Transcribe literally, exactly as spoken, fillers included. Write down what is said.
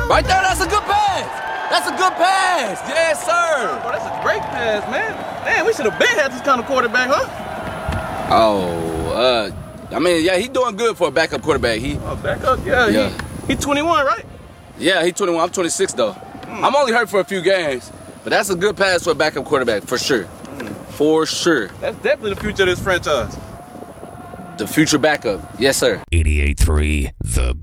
Right there, that's a good pass. That's a good pass. Yes, sir. Oh, that's a great pass, man. Damn, we should have been had this kind of quarterback, huh? Oh, uh, I mean, yeah, he doing good for a backup quarterback. He, Oh, backup? Yeah, Yeah. he, he twenty-one, right? yeah, he twenty-one. I'm twenty-six though. Mm. I'm only hurt for a few games, but that's a good pass for a backup quarterback for sure. Mm. For sure. That's definitely the future of this franchise. The future backup. Yes, sir. eighty-eight point three The